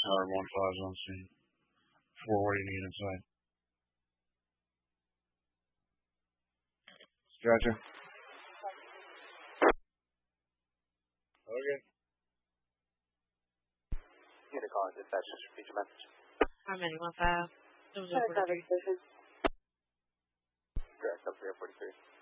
Tower 1-5's on scene. 4 waiting to get inside. Gotcha. Okay. Need a call and dispatch. Repeat your message. I'm in 1-5. It was over. Direct up 043.